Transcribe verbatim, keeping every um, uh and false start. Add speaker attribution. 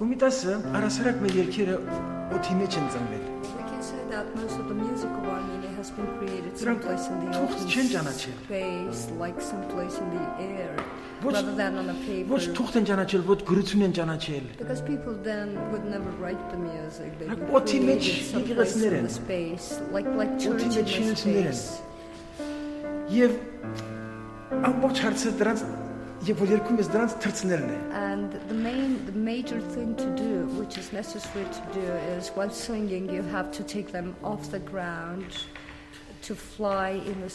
Speaker 1: Գումիտասը առասարակ մեր երկերը օդի մեջ են ծնվել։
Speaker 2: We can say that most of the music of Armenia has been created
Speaker 1: Դրանք
Speaker 2: someplace in the
Speaker 1: թուղթ չեն
Speaker 2: open
Speaker 1: ճանաչել։
Speaker 2: space, like someplace in the air,
Speaker 1: Ոչ-
Speaker 2: rather than on a
Speaker 1: Ոչ
Speaker 2: paper.
Speaker 1: թուղթ են ճանաչել, ոչ գրություն են ճանաչել։
Speaker 2: Because people then would never write the music. They
Speaker 1: Like
Speaker 2: would
Speaker 1: օդի
Speaker 2: create
Speaker 1: մեջ
Speaker 2: it someplace
Speaker 1: եկեղեցիներ
Speaker 2: in
Speaker 1: են։
Speaker 2: the space, like like
Speaker 1: Օդի
Speaker 2: church
Speaker 1: մեջ
Speaker 2: in the
Speaker 1: շինություններ են։
Speaker 2: space.
Speaker 1: Եվ ամբողջ հարցը դրանց եւ որ երկում ես դրանց թրծներն է։
Speaker 2: And the main, the major thing to do, which is necessary to do, is while singing, you have to take them off the ground to fly in the